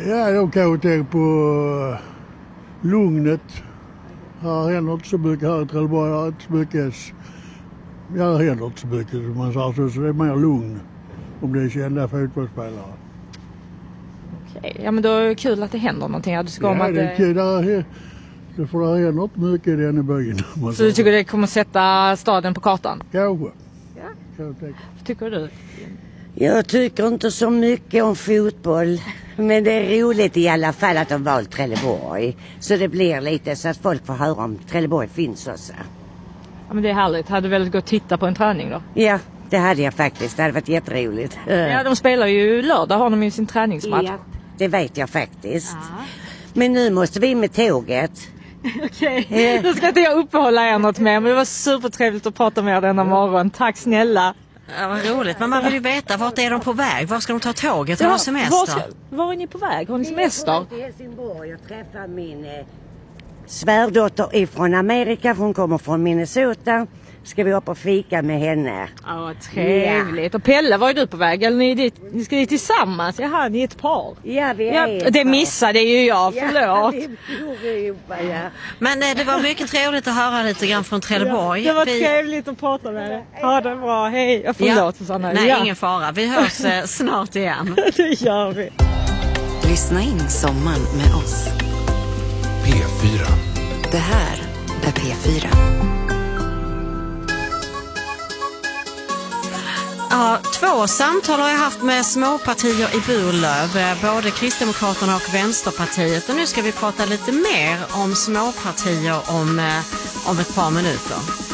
Ja, jag kan ju tänka på lugnet. Här händer inte så mycket här i Trelleborg. Här är inte så mycket. Ja, det händer inte så mycket som man sa, så det är mer lugn om det är kända fotbollsspelare. Okej, ja men då är det kul att det händer någonting. Ja, det är kul. Det händer inte mycket i den byn. Så du tycker det kommer sätta staden på kartan? Kanske. Ja. Vad tycker du? Jag tycker inte så mycket om fotboll. Men det är roligt i alla fall att de valt Trelleborg. Så det blir lite så att folk får höra om Trelleborg finns också. Ja, men det är härligt. Hade du väl gått och titta på en träning då? Ja, det hade jag faktiskt. Det hade varit jätteroligt. Ja, de spelar ju lördag. Har de ju sin träningsmatch. Ja, det vet jag faktiskt. Ja. Men nu måste vi med tåget. Okej, då ska inte jag uppehålla er något mer. Men det var supertrevligt att prata med er denna morgon. Tack snälla. Ja, vad roligt. Men man vill ju veta, vart är de på väg? Var ska de ta tåget? Har de semester? Var är ni på väg? Har ni semester? Jag ska till Helsingborg och träffa min svärdotter ifrån Amerika. Hon kommer från Minnesota. Ska vi upp och fika med henne. Ja, trevligt. Ja. Och Pelle, var är du på väg? Eller ni ska dit tillsammans? Jaha, ni är ett par. Ja, vi är det missade ju jag, förlåt. Ja. Men det var mycket trevligt att höra lite grann från Trelleborg. Det var trevligt att prata med dig. Ha det bra, hej. Jag förlåt, Susanna. Nej, ingen fara. Vi hörs snart igen. Det gör vi. Lyssna in sommaren med oss. P4. Det här är P4. Ja, 2 samtal har jag haft med småpartier i Burlöv, både Kristdemokraterna och Vänsterpartiet. Och nu ska vi prata lite mer om småpartier om ett par minuter.